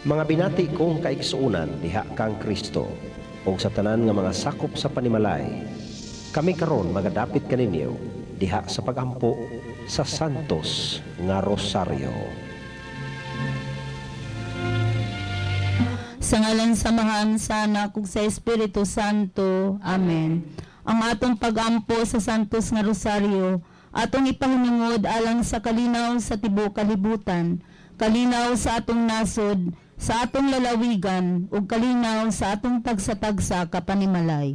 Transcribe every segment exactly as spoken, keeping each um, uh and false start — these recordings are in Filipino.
Mga binati kong kaigsuunan diha kang Kristo o sa tanan nga mga sakop sa panimalay, kami karon magadapit kaninyo diha sa pagampo sa Santos nga Rosaryo. Sa ngalan samahan sa Anak ug sa Espiritu Santo. Amen. Ang atong pagampo sa Santos nga Rosaryo atong ipahinungod alang sa kalinaw sa tibuok kalibutan, kalinaw sa atong nasod, sa atong lalawigan, ug kalinaw sa atong tagsa-tagsa kapanimalay.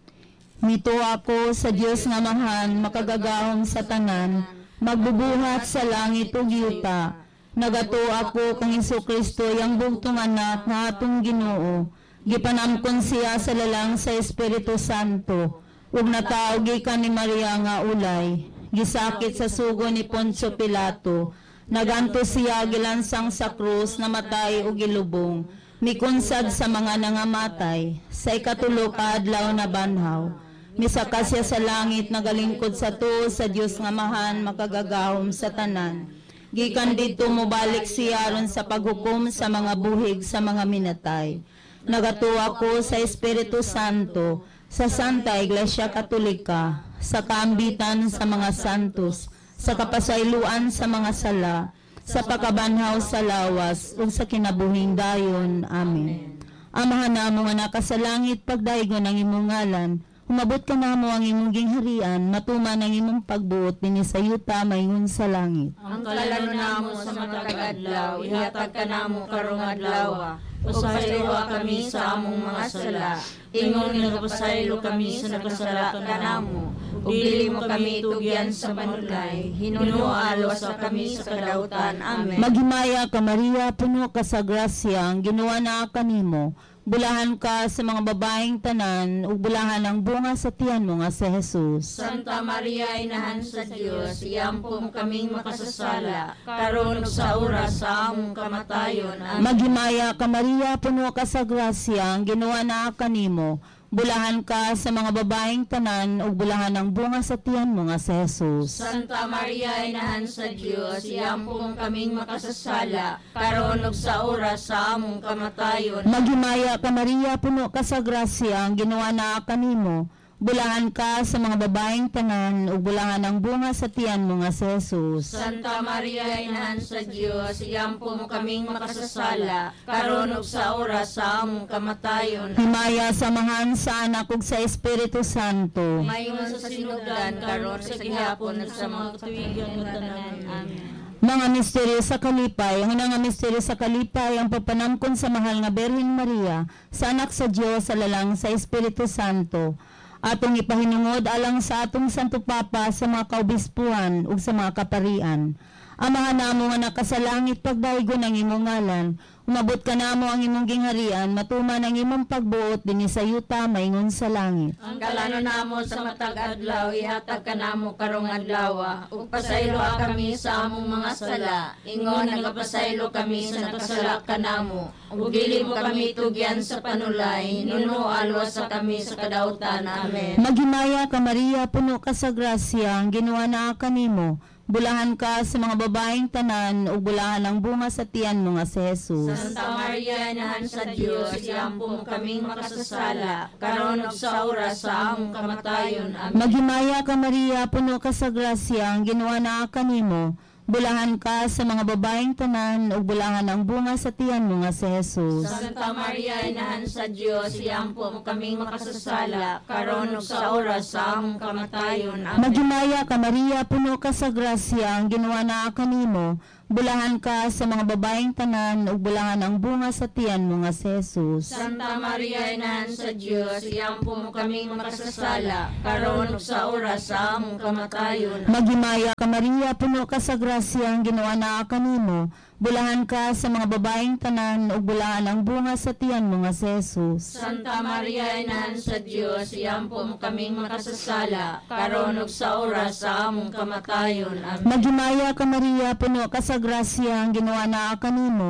Mito ako sa Dios nga Amahan, makagagahom sa tanan, magbubuhat sa langit ug yuta. Nagato ako kang Jesucristo, yang bugtong anak nga atong Ginoo. Gipanamkon siya sa lalang sa Espiritu Santo, ug nataog gikan ni Maria nga ulay. Gisakit sa sugo ni Poncio Pilato, naganto siya gilansang sa krus, namatay ug gilubong. Mikunsad sa mga nangamatay, sa ikatulo ka adlaw na banhaw. Misaka siya sa langit, nagalingkod sa tuo sa Dios nga Amahan, makagagahom sa tanan. Gikan dito mobalik siya ron sa paghukom sa mga buhig sa mga minatay. Nagatuwa ko sa Espiritu Santo, sa Santa Iglesia Katolika, sa kaambitan sa mga santos, sa kapasayloan sa mga sala, sa pagkabanhaw sa lawas, ug sa kinabuhing dayon. Amen. Amahan namo nga naka sa langit, pagdaygon ang imong ngalan, umabot ka namo ang imong gingharian, matuman ang imong pagbuot dinhi sa yuta mayngon sa langit. Ang kalano namo sa matag adlaw, ihatag ka namo karong adlaw. Pasaylo kami sa among mga sala, ingon nga pasaylo kami sa nakasala kanamo. Ug dili mo kami tugyan sa panulay, hinunualo sa kami sa kadautan. Amen. Maghimaya ka Maria, puno ka sa grasya, ang Ginoo naa kanimo. Bulahan ka sa mga babaeng tanan, ug bulahan ang bunga sa tiyan mo nga si Jesus. Santa Maria, Inahan sa Dios, iampo mo kaming makasasala, karon ug sa oras sa among kamatayon. Amen. Maghimaya ka Maria, puno ka sa grasya, ang Ginoo naa kanimo. Bulahan ka sa mga babaeng tanan, ug bulahan ang bunga sa tiyan mo nga si Jesus. Santa Maria, Inahan sa Dios, iampo mo kaming makasasala, karon ug sa oras sa among kamatayon. Maghimaya ka Maria, puno ka sa grasya, ang Ginoo naa kanimo. Bulahan ka sa mga babaeng tanan, ug bulahan ang bunga sa tiyan mo nga si Jesus. Santa Maria, Inahan sa Dios, iampo mo kaming makasasala, karon ug sa oras sa among kamatayon. Himaya samahan sa Anak ug sa Espiritu Santo. Mayon sa sinugdan, karon sa gihapon ug sa mga katuigan nga tanan. Amen. Mga misteryo sa kalipay. Ang mga misteryo sa kalipay, ang pagpanamkon sa mahal nga Birhen Maria, sa anak sa Dios, sa lalang sa Espiritu Santo. Atong ipahinungod alang sa atong Santo Papa, sa mga kaobispuhan ug sa mga kaparian. Amahan namo nga nakasalangit, pagdaygon ang imong ngalan. Umabot ka namo ang imong gingharian, matuman ang imong pagbuot dinhi sa yuta mayngon sa langit. Ang kalano namo sa matag adlaw, ihatag ka namo karong adlaw, ug pasaylo kami sa among mga sala, ingon nagapasaylo kami sa nakasala kanamo. Ug dili mo kami tugyan sa panulay, hinunualo sa kami sa kadautan. Amen. Maghimaya ka Maria, puno ka sa grasya, ang Ginoo naa kanimo. Bulahan ka sa mga babaeng tanan, ug bulahan ang bunga sa tiyan mo nga si Jesus. Santa Maria, Inahan sa Dios, iampo mo kaming makasasala, karon ug sa oras sa among kamatayon. Amen. Maghimaya ka Maria, puno ka sa grasya, ang Ginoo naa kanimo. Bulahan ka sa mga babaeng tanan, ug bulahan ang bunga sa tiyan mo nga si Jesus. Santa Maria, Inahan sa Dios, iampo mo kaming makasasala, karon ug sa oras sa among kamatayon. Amen. Maghimaya ka Maria, puno ka sa grasya, ang Ginoo naa kanimo. Bulahan ka sa mga babaeng tanan, ug bulahan ang bunga sa tiyan mo nga si Jesus. Santa Maria, Inahan sa Dios, iampo mo kaming makasasala, karon ug sa oras sa among kamatayon. Maghimaya ka Maria, puno ka sa grasya, ang Ginoo naa kanimo. Bulahan ka sa mga babaeng tanan, ug bulahan ang bunga sa tiyan mo nga si Jesus. Santa Maria, Inahan sa Dios, iampo mo kaming makasasala, karon ug sa oras sa among kamatayon. Amen. Maghimaya ka Maria, puno ka sa grasya, ang Ginoo naa kanimo.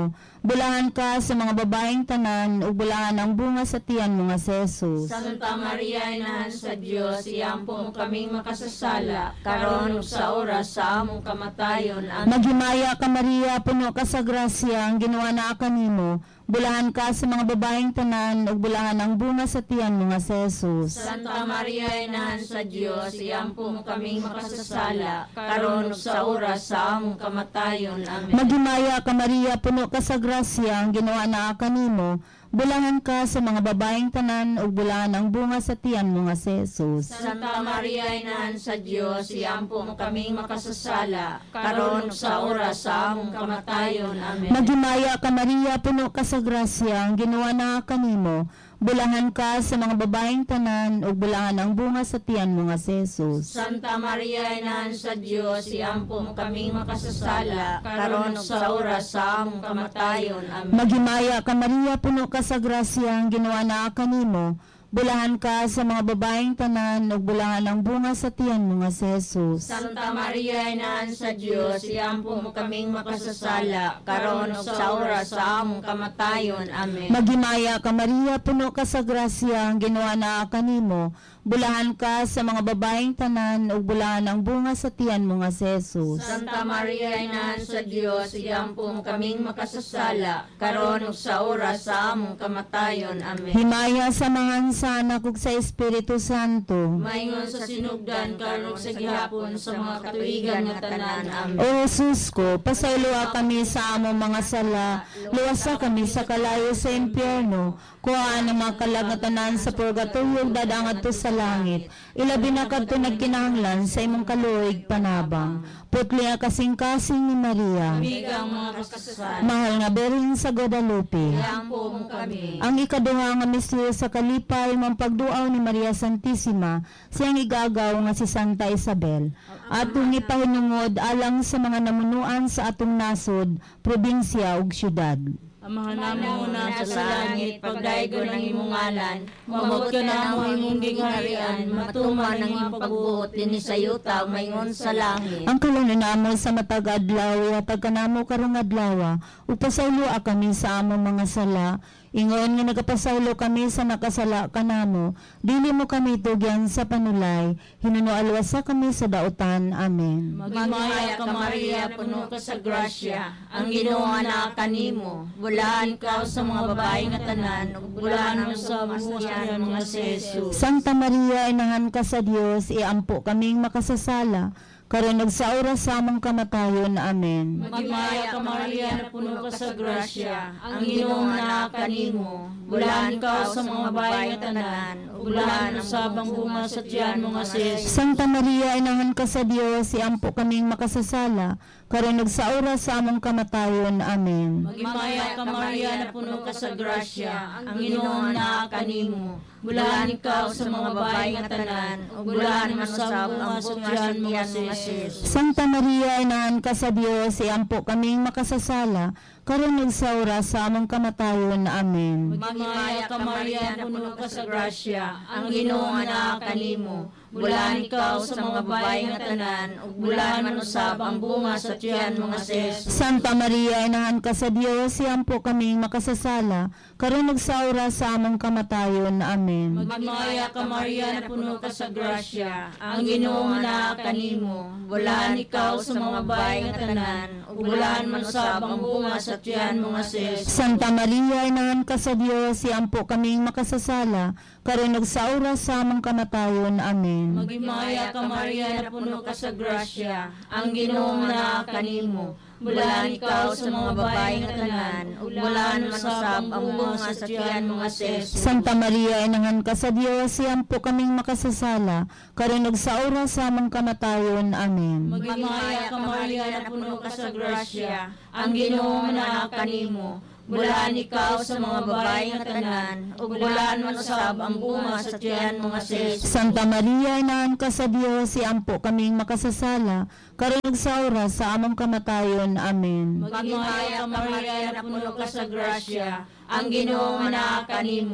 Bulahan ka sa mga babaeng tanan, ug bulahan ang bunga sa tiyan mo nga si Jesus. Santa Maria, Inahan sa Dios, iampo mo kaming makasasala, karon ug sa oras sa among kamatayon. Amen. Maghimaya ka Maria, puno ka sa grasya, ang ginawa na kanimo. Bulahan ka sa mga babaeng tanan, ug bulahan ang bunga sa tiyan mo nga si Jesus. Santa Maria, Inahan sa Dios, iampo mo kaming makasasala, karon ug sa oras sa among kamatayon. Amen. Maghimaya ka Maria, puno ka sa grasya, ang ginawa na kanimo. Bulahan ka sa mga babaeng tanan, ug bulahan ang bunga sa tiyan mo nga si Jesus. Santa Maria, Inahan sa Dios, iampo mo kaming makasasala, karon ug sa oras sa among kamatayon. Amen. Maghimaya ka Maria, puno ka sa grasya, ang ginawa na kanimo. Bulahan ka sa mga babaeng tanan, ug bulahan ang bunga sa tiyan mo nga si Jesus. Santa Maria, Inahan sa Dios, iampo mo kaming makasasala, karon ug sa oras sa among kamatayon. Amen. Maghimaya ka Maria, puno ka sa grasya, ang ginawa na kanimo. Bulahan ka sa mga babaeng tanan, ug bulahan ang bunga sa tiyan mo nga si Jesus. Santa Maria, Inahan sa Dios, iampo mo kaming makasasala, karon ug sa oras sa among kamatayon. Amen. Maghimaya ka Maria, puno ka sa grasya, ang ginawa na kanimo. Bulahan ka sa mga babaeng tanan, ug bulahan ang bunga sa tiyan mo nga si Jesus. Santa Maria, Inahan sa Dios, iampo mo kaming makasasala, karon ug sa oras sa among kamatayon. Amen. Himaya sa mga sana kug sa Espiritu Santo. Maingon sa sinugdan, karon ug sa gihapon, sa mga katuigan nga tanan. Amen. O Jesus ko, pasayloa kami sa among mga sala, luwasa kami sa kalayo sa impyerno, kuhaan ang mga kalagatanan sa purgatorio, dadangat to sa langit. Ilabi na kadto nagkinahanglan sa imong kaluoy panabang. Putli nga kasing-kasing ni Maria, Bigang mga kasasan, mahal nga Birhen sa Guadalupe. iampo mo kami. Ang ikaduha nga misteryo sa kalipay, mapagduaw ni Maria Santissima, siyang igagaw nga si Santa Isabel. Atong ipahinungod alang sa mga namunuan sa atong nasod, probinsya ug syudad. Amahan namo na sa langit, pagdaigo ng imong ngalan, mabot ka na mo imong gingharian, matuman ang imong pagbuot dinhi sa yuta, maingon sa langit. Ang kalunan namo sa matag adlaw, hatag kanamo karong adlaw, ug pasaylo kami sa among mga sala. Ingon nga nagapasaylo kami sa nakasala kanamo, dili mo kami tugyan sa panulay, hinunualwasa kami sa dautan. Amen. Magmaya ka Maria, puno ka sa grasya, ang Ginoo na kanimo. Bulahan ka sa mga babae nga tanan, ug bulahan mo sa mga mga si Jesus. Santa Maria, inahan ka sa Dios, iampo kaming makasasala, karon ug sa oras sa among kamatayon. Amen. Magmaya ka Maria, na puno ka sa grasya, ang Ginoo na kanimo. Bulahan ka sa mga babae nga tanan, ug bulahan mo sa bunga sa tiyan mo nga si Jesus. Santa Maria, inahan ka sa Dios, iampo kaming makasasala, karon ug sa oras sa among kamatayon. Amen. Magmaya ka Maria, na puno ka sa grasya, ang Ginoo na kanimo. Bulahan ikaw sa mga babae nga tanan, ug bulahan mo sa bunga sa tiyan mo nga si Jesus. Santa Maria, inahan ka sa Dios, iampo kaming makasasala, karon ug sa oras sa among kamatayon. Amen. Magmaya ka Maria, na puno ka sa grasya, ang Ginoo na kanimo. Bulahan ikaw sa mga babae nga tanan, ug bulahan mo sa ang bunga sa tiyan mo nga si Jesus. Santa Maria, inahan ka sa Dios, iampo kaming makasasala, karon ug sa oras sa among kamatayon. Amen. Magmaya ka Maria, na puno ka sa grasya, ang Ginoo na kanimo. Bulahan ikaw sa mga babae nga tanan, ug bulahan mo sa ang bunga sa tiyan mo nga si Jesus. Santa Maria, inahan ka sa Dios, iampo kaming makasasala, karon ug sa oras sa among kamatayon. Amen. Magmaya ka Maria, na puno ka sa grasya, ang Ginoo na kanimo. Bulahan ikaw sa mga babae nga tanan, ug bulahan mo sa ang bunga sa tiyan mo nga si Jesus. Santa Maria, inahan ka sa Dios, iampo kaming makasasala, karon ug sa oras sa among kamatayon. Amen. Magmaya ka Maria, na puno ka sa grasya, ang Ginoo na kanimo. Bulahan ikaw sa mga babae nga tanan, ug bulahan mo sa ang bunga sa tiyan mo nga si Jesus. Santa Maria, inahan ka sa Dios, iampo kaming makasasala, karon ug sa oras sa among kamatayon. Amen. Magmaya ka Maria, na puno ka sa grasya, ang Ginoo na kanimo.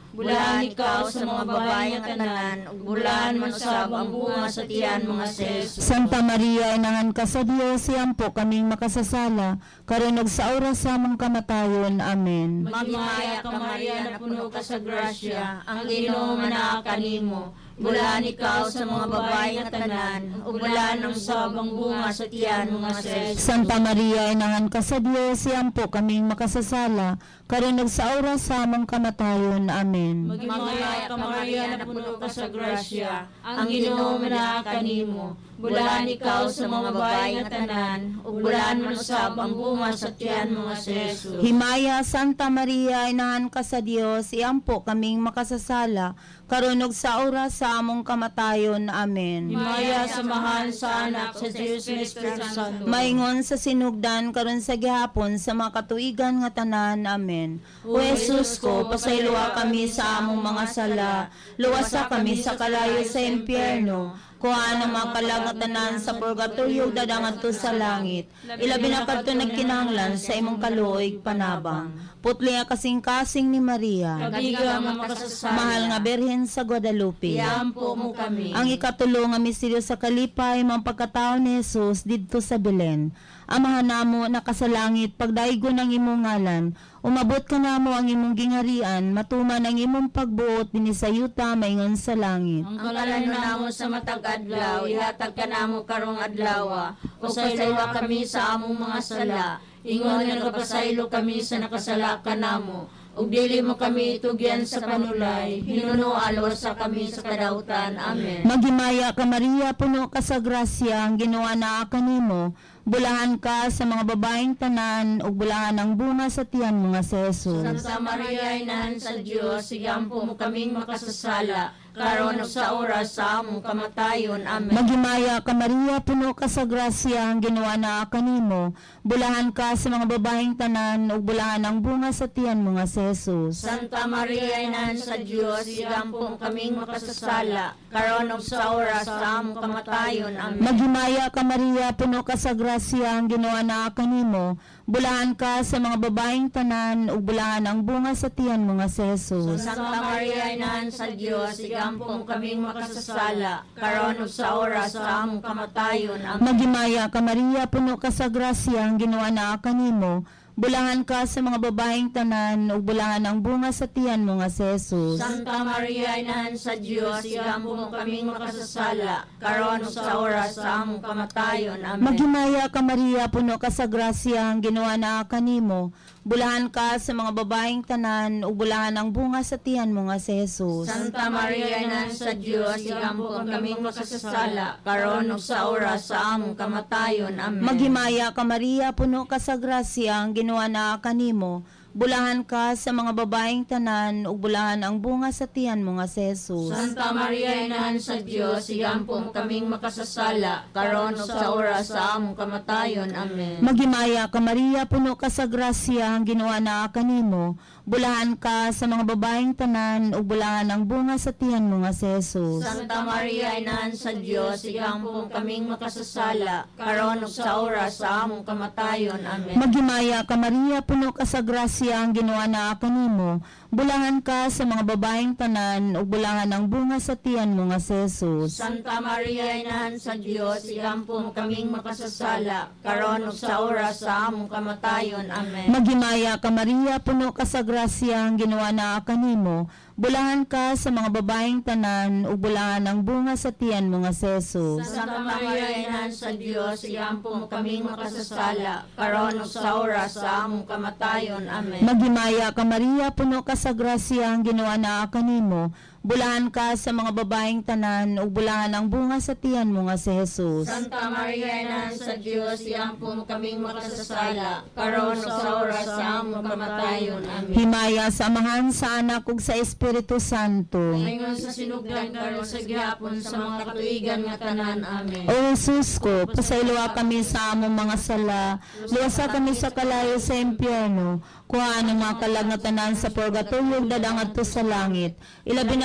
Bulan ikaw sa mga babae nga tanan, ug bulan man usab ang bunga sa tiyan mga ses. Santa Maria, inangan ka sa Dios, siyampo kaming makasasala, karon ug sa oras sa among kamatayon. Amen. Magmaya ka Maria, na puno ka sa grasya, ang Ginoo manaa kanimo. Bulan ikaw sa mga babae nga tanan, ug bulan ang usab ang bunga sa tiyan mga ses. Santa Maria, inangan ka sa Dios, siyampo kaming makasasala, karon ug sa oras sa among kamatayon. Amen. Magmaya ka Maria, na puno ka sa grasya, ang Ginoo manaa kanimo. Bulan ikaw sa mga babae nga tanan, ug bulan man usab ang bunga sa tiyan mga ses. Himaya, Santa Maria, inangan ka sa Dios, siyampo kaming makasasala, karon ug sa oras sa among kamatayon. Amen. Himaya sa mahal sa anak sa Diyos ni Espiritu Santo. Maingon sa sinugdan karon sa gihapon sa mga katuigan nga tanan. Amen. O Jesus ko, pasayloa kami sa among mga sala, luwasa kami sa kalayo sa impyerno, kuhaan ang mga kalangatanan sa purgatorio dadangat to sa langit. Ilabi na kadto nagkinahanglan sa imong kaluoy panabang. Putli nga kasing-kasing ni Maria, Kabiga nga makasasala. mahal nga Birhen sa Guadalupe. Iampo mo kami. Ang ikatulo nga misteryo sa kalipay, mga pagkatao ni Jesus didto sa Belen. Amahan namo nakasalangit, pagdaigo ng imong ngalan, umabot ka namo ang imong gingarian, matuman ang imong pagbuot dinhi sa yuta maingon sa langit. Ang kalano namo sa matag adlaw, ihatag ka namo karong adlaw. Pasaylo kami sa among mga sala. Ingon nga nagapasaylo kami sa nakasala ka namo. Ug dili mo kami itugyan sa panulay, hinuno alwas sa kami sa kadautan. Amen. Maghimaya ka Maria, puno ka sa grasya, ang Ginoo naa kanimo. Bulahan ka sa mga babaeng tanan, ug bulahan ang bunga sa tiyan mo nga si Jesus. Santa Maria, inahan sa Dios, sigampo mo kaming makasasala, karon ug sa oras sa among kamatayon. Amen. Maghimaya ka Maria, puno ka sa grasya, ang Ginoo naa kanimo. Bulahan ka sa mga babaeng tanan, ug bulahan ang bunga sa tiyan mo nga si Jesus. Santa Maria, inahan sa Dios, sigampo mo kaming makasasala, karon ug sa oras sa among kamatayon. Amen. Maghimaya ka Maria, puno ka sa grasya, ang Ginoo naa kanimo. Bulahan ka sa mga babaeng tanan, ug bulahan ang bunga sa tiyan mo nga si Jesus. Santa Maria, inahan sa Dios, sigampo mo kaming makasasala, karon ug sa oras sa among kamatayon. Amen. Maghimaya ka Maria, puno ka sa grasya, ang Ginoo naa kanimo. Bulahan ka sa mga babaeng tanan, ug bulahan ang bunga sa tiyan mo nga si Jesus. Santa Maria, inahan sa Dios, sigampo mo kaming makasasala, karon ug sa oras sa among kamatayon. Amen. Maghimaya ka Maria, puno ka sa grasya, ang Ginoo naa kanimo. Bulahan ka sa mga babaeng tanan, ug bulahan ang bunga sa tiyan mo nga si Jesus. Santa Maria, inahan sa Dios, sigampo mo kaming makasasala, karon ug sa oras sa among kamatayon. Amen. Maghimaya ka Maria, puno ka sa grasya, ang Ginoo naa kanimo. Bulahan ka sa mga babaeng tanan, ug bulahan ang bunga sa tiyan mo nga si Jesus. Santa Maria, inahan sa Dios, sigampo mo kaming makasasala, karon ug sa oras sa among kamatayon. Amen. Maghimaya ka Maria, puno ka sa grasya, ang Ginoo naa kanimo. Bulahan ka sa mga babaeng tanan, ug bulahan ang bunga sa tiyan mo nga si Jesus. Santa Maria, inahan sa Dios, sigampo mo kaming makasasala, karon ug sa oras sa among kamatayon. Amen. Maghimaya ka Maria, puno ka sa grasya, ang Ginoo naa kanimo. Bulahan ka sa mga babaeng tanan, ug bulahan ang bunga sa tiyan mo nga si Jesus. Santa Maria, inahan sa Dios, sigampo mo kaming makasasala, karon ug sa oras sa among kamatayon. Amen. Maghimaya ka Maria, puno ka sa grasya, ang Ginoo naa kanimo. Bulahan ka sa mga babaeng tanan, ug bulahan ang bunga sa tiyan mo nga si Jesus. Santa Maria, inahan sa Dios, sigampo mo kaming makasasala, karon ug sa oras sa among kamatayon. Amen. Maghimaya ka Maria, puno ka sa grasya, ang Ginoo naa kanimo. Bulahan ka sa mga babaeng tanan, ug bulahan ang bunga sa tiyan mo nga si Jesus. Santa Maria, inahan sa Dios, sigampo mo kaming makasasala, karon ug sa oras sa among kamatayon. Amen. Himaya sa Amahan, sa Anak, ug sa Espiritu Santo. Ngayon sa sinugdan karon sa gihapon sa mga katuigan nga tanan. Amen. O Jesus ko, pasayloa kami sa among mga sala, luwasa kami sa kalayo sa impyerno, kuhaan ang mga kalangatanan sa purgatorio, dadangat to sa langit. Ilabi na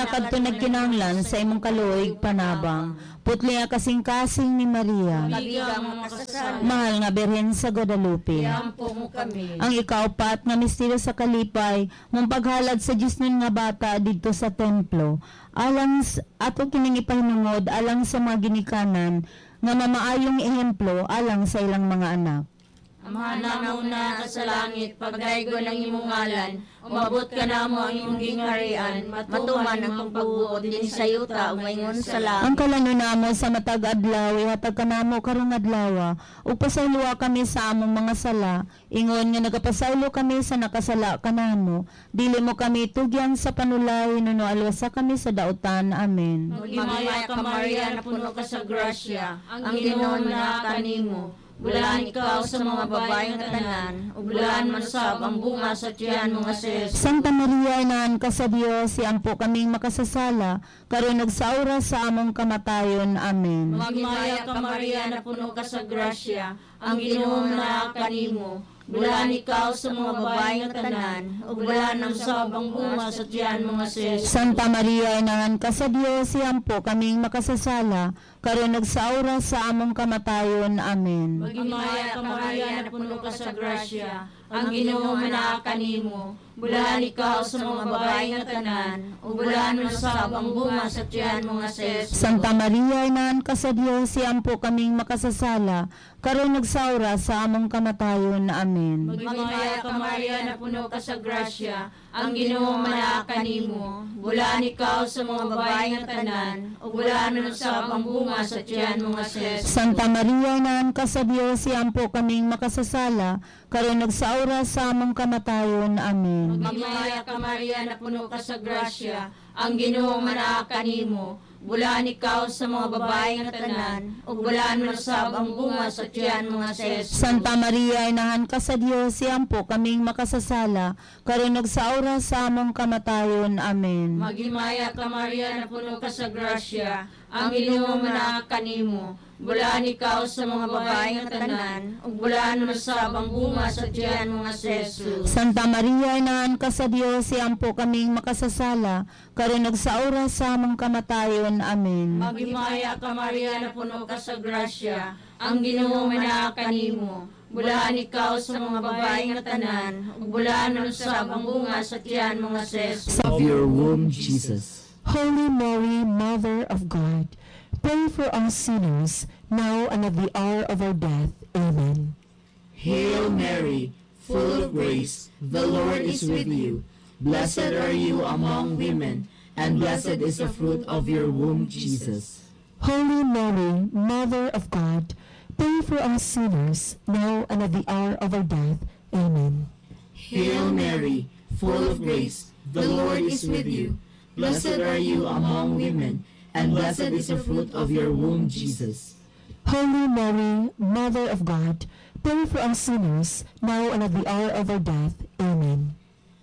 na kadto nagkinahanglan sa imong kaluoy panabang. Putli nga kasing-kasing ni Maria, Kabigang mga kasal, mahal nga Birhen sa Guadalupe. iampo mo kami. Ang ikaapat nga misteryo sa kalipay, mong paghalad sa Diyos nun nga bata dito sa templo. Alang s- ato kining ipahinungod alang sa mga ginikanan nga mamaayong ehemplo alang sa ilang mga anak. Amahan na una ka sa langit, pagdaigo ng imong ngalan, umabot ka na mo ang imong gingharian, matuman ang pagbuot din sa yuta, umaingon sa langit. Ang kalanunamo sa matag adlaw ihatag kanamo karong adlaw, ug pasayloa kami sa among mga sala, ingon nga nagapasaylo kami sa nakasala kanamo, dili mo kami tugyan sa panulay nuno alwasa kami sa dautan. Amen. Magimaya ka Maria, na puno ka sa grasya, ang Ginoo na kanimo. Bulan ikaw sa mga babae nga tanan, ug bulan man sab ang bunga sa tiyan mga ses. Santa Maria, inaan ka sa Dios, siampo kaming makasasala, karon nagsaura sa among kamatayon. Amen. Magimaya ka Maria, na puno ka sa grasya, ang Ginoo na kanimo. Bulan ikaw sa mga babae nga tanan, ug bulan ang sab ang bunga sa tiyan mga ses. Santa Maria, inaan ka sa Dios, siampo kaming makasasala, karon nagsaura sa among kamatayon. Amen. Magimaya ka Maria, na puno ka sa grasya, ang Ginoo na kanimo. Bulan ikaw sa mga babae nga tanan, ug bulan ang sab ang bunga sa tiyan mga ses. Santa Maria, inaan ka sa Dios, siampo kaming makasasala, karon nagsaura sa among kamatayon. Amen. Magimaya ka Maria, na puno ka sa grasya, ang Ginoo na kanimo. Bulan ikaw sa mga babae nga tanan, ug bulan ang sab ang bunga sa tiyan mga ses. Santa Maria, inaan ka sa Dios, siampo kaming makasasala, karon nagsaura sa among kamatayon. Amen. Magimaya ka Maria, na puno ka sa grasya, ang Ginoo na kanimo. Bulan ikaw sa mga babae nga tanan, ug bulan man sab ang bunga sa tiyan mga ses. Santa Maria, inahan ka sa Dios, siampo kaming makasasala, karon nagsaura sa among kamatayon. Amen. Magimaya ka Maria, na puno ka sa grasya, ang Ginoo na kanimo. Bulan ikaw sa mga babae nga tanan, ug bulan man sab ang bunga sa tiyan mga ses. Santa Maria, inahan ka sa Dios, siampo kaming makasasala, karon nagsaura sa among kamatayon. Amen. Magimaya ka Maria, na puno ka sa grasya, ang Ginoo na kanimo. Bulan ikaw sa mga babae nga tanan, ug bulan man sab ang bunga sa tiyan mga ses. Of your womb, Jesus. Holy Mary, Mother of God, pray for us sinners, now and at the hour of our death. Amen. Hail Mary, full of grace, the Lord is with you. Blessed are you among women, and blessed is the fruit of your womb, Jesus. Holy Mary, Mother of God, pray for us sinners, now and at the hour of our death. Amen. Hail Mary, full of grace, the Lord is with you. Blessed are you among women, and blessed is the fruit of your womb, Jesus. Holy Mary, Mother of God, pray for us sinners, now and at the hour of our death. Amen.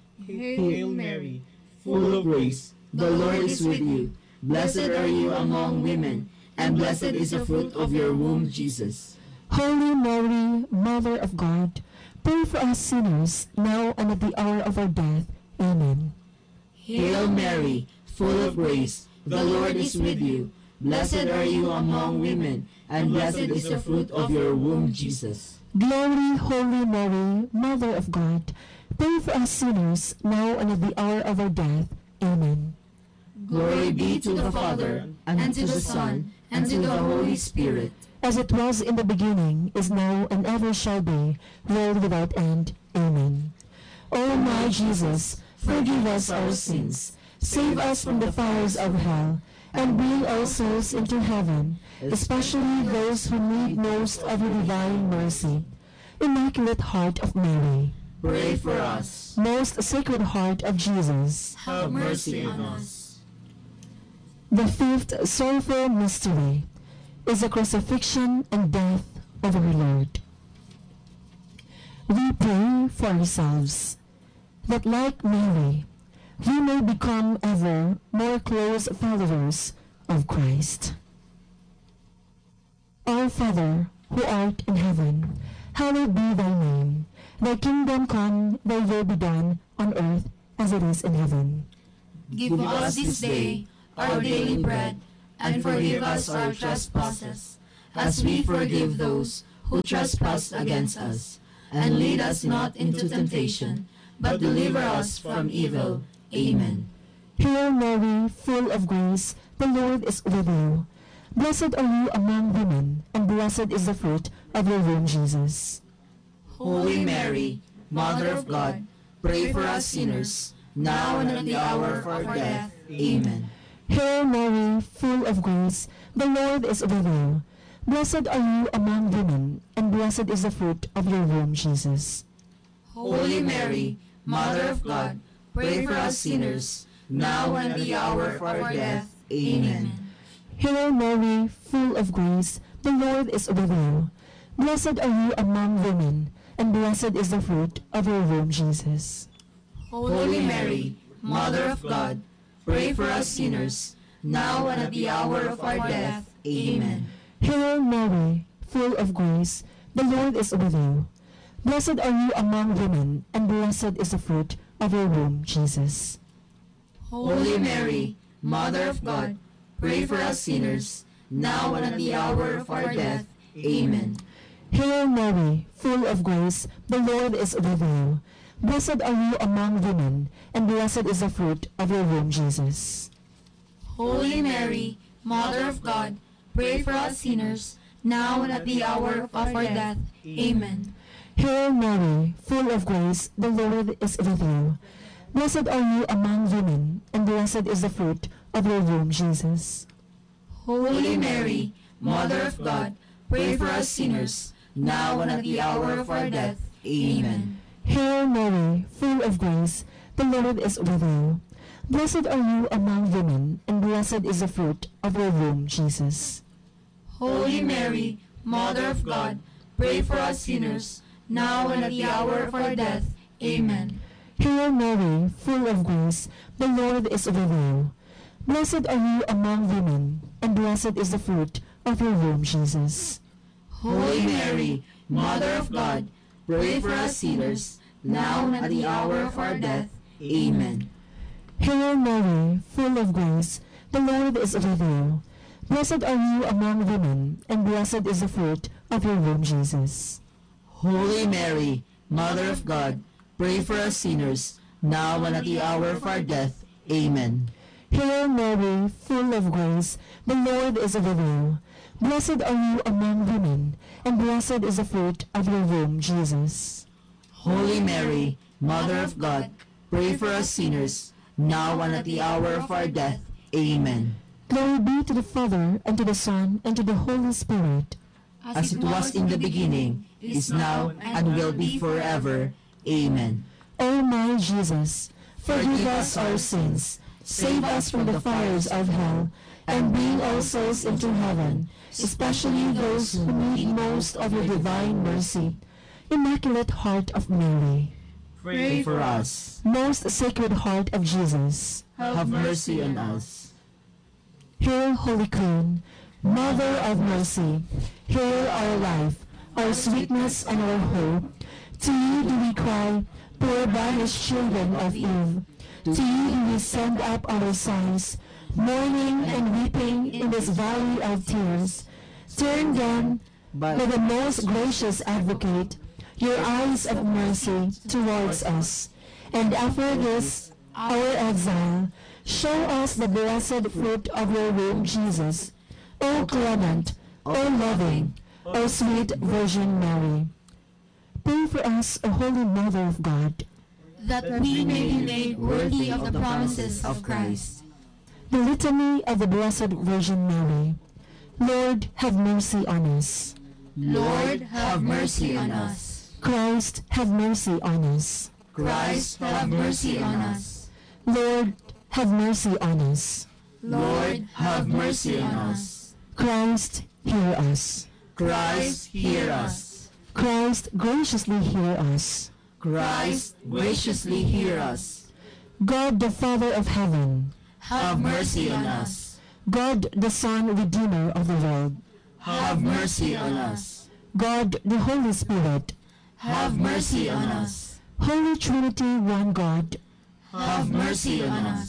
Hail Mary, full of grace, the Lord is with you. Blessed are you among women, and blessed is the fruit of your womb, Jesus. Holy Mary, Mother of God, pray for us sinners, now and at the hour of our death. Amen. Hail Mary, full of grace, the Lord is with you. Blessed are you among women, and blessed is the fruit of your womb, Jesus. Glory, Holy Mary, Mother of God, pray for us sinners, now and at the hour of our death. Amen. Glory be to the Father, and to the Son, and to the Holy Spirit. As it was in the beginning, is now, and ever shall be, world without end. Amen. O my Jesus, forgive us our sins, save us from the fires of hell, and bring all souls into heaven, especially those who need most of your divine mercy. Immaculate Heart of Mary, Pray for us. Most Sacred Heart of Jesus. Have mercy on us. The fifth sorrowful mystery is the crucifixion and death of our Lord. We pray for ourselves, that like Mary, we may become ever more close followers of Christ. Our Father, who art in heaven, hallowed be thy name. Thy kingdom come, thy will be done, on earth as it is in heaven. Give us this day our daily bread, and forgive us our trespasses, as we forgive those who trespass against us. And lead us not into temptation, but deliver us from evil. Amen. Hail Mary, full of grace, the Lord is with you. Blessed are you among women, and blessed is the fruit of your womb, Jesus. Holy Mary, Mother of God, pray for us sinners, now and at the hour of our death. Amen. Hail Mary, full of grace, the Lord is with you. Blessed are you among women, and blessed is the fruit of your womb, Jesus. Holy Mary, Mother of God, pray for us sinners, now and at the hour of our death. Amen. Hail Mary, full of grace, the Lord is with you. Blessed are you among women, and blessed is the fruit of your womb, Jesus. Holy Mary, Mother of God, pray for us sinners, now and at the hour of our death. Amen. Hail Mary, full of grace, the Lord is with you. Blessed are you among women, and blessed is the fruit of your womb, Jesus. Holy Mary, Mother of God, pray for us sinners, now and at the hour of our death. Amen. Hail Mary, full of grace, the Lord is with you. Blessed are you among women, and blessed is the fruit of your womb, Jesus. Holy Mary, Mother of God, pray for us sinners, now and at the hour of our death. Amen. Hail Mary, full of grace, the Lord is with you. Blessed are you among women, and blessed is the fruit of your womb, Jesus. Holy Mary, Mother of God, pray for us sinners, now and at the hour of our death. Amen. Hail Mary, full of grace, the Lord is with you. Blessed are you among women, and blessed is the fruit of your womb, Jesus. Holy Mary, Mother of God, pray for us sinners, now and at the hour of our death. Amen. Hail Mary, full of grace, the Lord is with you. Blessed are you among women, and blessed is the fruit of your womb, Jesus. Holy Mary, Mother of God, pray for us sinners, now and at the hour of our death. Amen. Hail Mary, full of grace, the Lord is with you. Blessed are you among women, and blessed is the fruit of your womb, Jesus. Holy Mary, Mother of God, pray for us sinners, now and at the hour of our death. Amen. Hail Mary, full of grace, the Lord is with you. Blessed are you among women, and blessed is the fruit of your womb, Jesus. Holy Mary, Mother of God, pray for us sinners, now and at the hour of our death. Amen. Glory be to the Father, and to the Son, and to the Holy Spirit. As it was in the beginning, is now, and will be forever. Amen. O my Jesus, forgive us our sins, save us from the fires of hell, and bring all souls into heaven, especially those who need most of your divine mercy. Immaculate Heart of Mary, Pray for us. Most Sacred Heart of Jesus, Have mercy on us. Hail, Holy Queen, Mother of Mercy, hail our life, our sweetness, and our hope. To you do we cry, poor banished children of Eve. To you do we send up our sighs, mourning and weeping in this valley of tears. Turn then, by the most gracious Advocate, your eyes of mercy towards us, and after this, our exile, show us the blessed fruit of your womb, Jesus. O clement, O loving, O sweet Virgin Mary. Pray for us, O Holy Mother of God, that we may be made worthy of the promises of Christ. the Litany of the Blessed Virgin Mary. Lord, have mercy on us. Lord, have mercy on us. Christ, have mercy on us. Christ, have mercy on us. Lord, have mercy on us. Lord, have mercy on us. Christ, hear us. Christ, hear us. Christ, graciously hear us. Christ, graciously hear us. God, the Father of heaven, Have mercy on us. God, the Son, Redeemer of the world, Have mercy on us. God, the Holy Spirit, Have mercy on us. Holy Trinity, one God, Have mercy on us.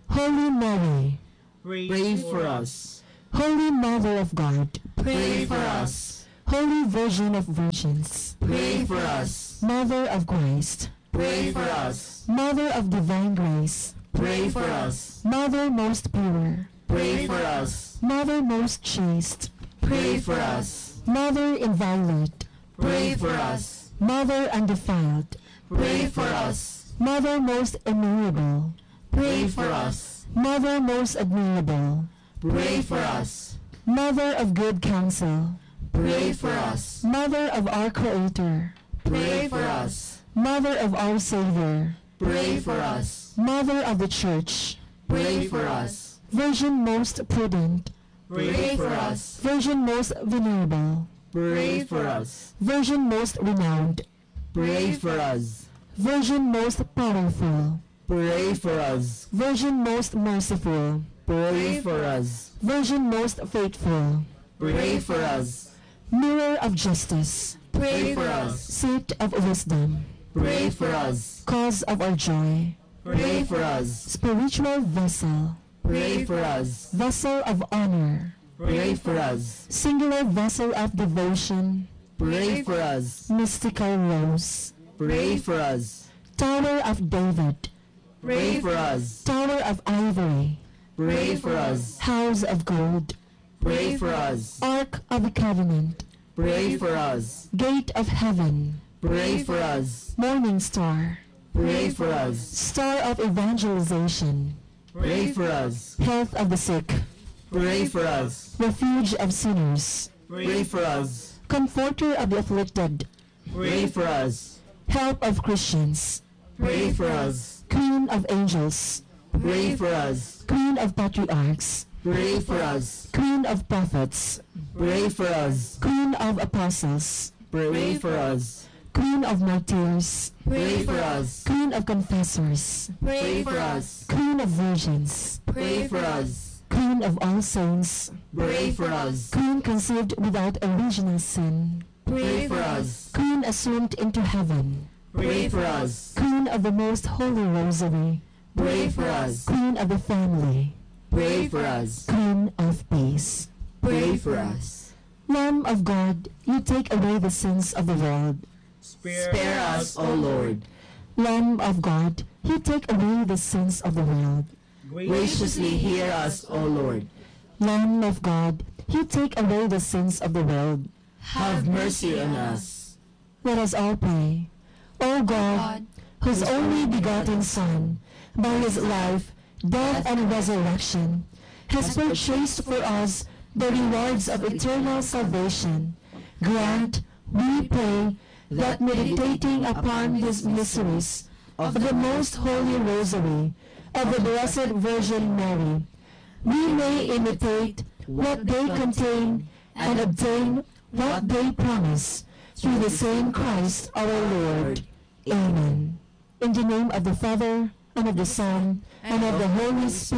Holy Mary, Pray for us. Holy Mother of God, Pray for us. Holy Virgin of Virgins, Pray for us. Mother of Christ, Pray for us. Mother of divine grace, Pray for us. Mother most pure, Pray for us. Mother most chaste, Pray for us. Mother inviolate, Pray for us. Mother undefiled, Pray for us. Mother most amiable, Pray for us. Mother most admirable, Pray for us. Mother of good counsel, Pray for us. Mother of our Creator, Pray for us. Mother of our Savior, Pray for us. Mother of the Church, Pray for us. Virgin most prudent, Pray for us. Virgin most venerable, Pray for us. Virgin most renowned, Pray for us. Virgin most powerful, Pray for us. Virgin most merciful, Pray for us. Virgin most faithful, Pray for us. Mirror of justice, Pray for us. Seat of wisdom, Pray for us. Cause of our joy, Pray for us. Spiritual vessel, Pray for us. Vessel of honor, Pray for us. Singular vessel of devotion, Pray for us. Mystical rose, Pray for us. Tower of David, Pray for us. Tower of ivory, Pray for us. House of gold, Pray for us. Ark of the covenant, Pray for us. Gate of heaven, Pray for us. Morning star, Pray for us. Star of evangelization, Pray for us. Health of the sick, Pray for us. Refuge of sinners, Pray for us. Comforter of the afflicted, Pray for us. Help of Christians, Pray for us. Queen of angels, Pray for us. Queen of patriarchs, Pray for us. Queen of prophets, Pray for us. Queen of apostles, Pray for us. Queen of martyrs, Pray for us. Queen of confessors, Pray for us. Queen of virgins, Pray for us. Queen of all saints, Pray for us. Queen conceived without original sin, Pray for us. Queen assumed into heaven, Pray for us. Queen of the most holy rosary, Pray for us. Queen of the family, Pray for us. Queen of peace. Pray for us. Lamb of God, you take away the sins of the world. Spare us, O Lord. Lamb of God, you take away the sins of the world. Graciously hear us, O Lord. Lamb of God, you take away the sins of the world. Have mercy on us. Let us all pray. O God, whose only begotten Son, by his life, death, and resurrection, has purchased for us the rewards of eternal salvation, grant, we pray, that meditating upon these mysteries of the most holy rosary of the Blessed Virgin Mary, we may imitate what they contain and obtain what they promise, through the same Christ our Lord. Amen. In the name of the Father, and of the Son, and of the Holy Spirit.